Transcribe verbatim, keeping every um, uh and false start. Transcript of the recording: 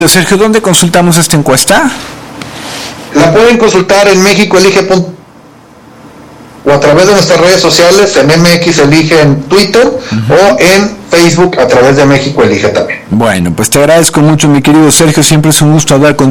Sergio, ¿dónde consultamos esta encuesta? La pueden consultar en México Elige o a través de nuestras redes sociales, en M X Elige en Twitter, uh-huh, o en Facebook a través de México Elige también. Bueno, pues te agradezco mucho, mi querido Sergio, siempre es un gusto hablar contigo.